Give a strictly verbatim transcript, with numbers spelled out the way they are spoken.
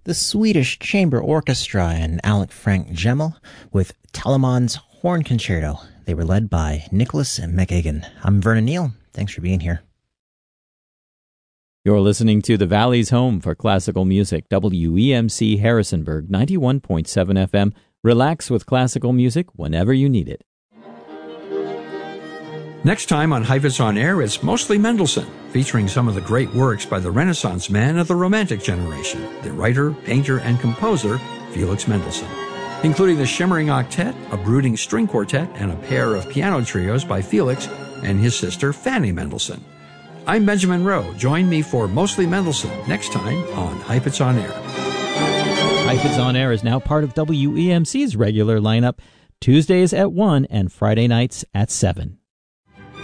the Swedish Chamber Orchestra and Alec Frank Gemmel with Telemann's Horn Concerto. They were led by Nicholas McGagan. I'm Vernon Neal. Thanks for being here. You're listening to the Valley's home for classical music, W E M C Harrisonburg, ninety-one point seven F M. Relax with classical music whenever you need it. Next time on Heifetz on Air, it's Mostly Mendelssohn, featuring some of the great works by the Renaissance man of the Romantic generation, the writer, painter, and composer Felix Mendelssohn, including the Shimmering Octet, a brooding string quartet, and a pair of piano trios by Felix and his sister Fanny Mendelssohn. I'm Benjamin Rowe. Join me for Mostly Mendelssohn next time on Heifetz on Air. Heifetz on Air is now part of W E M C's regular lineup, Tuesdays at one and Friday nights at seven.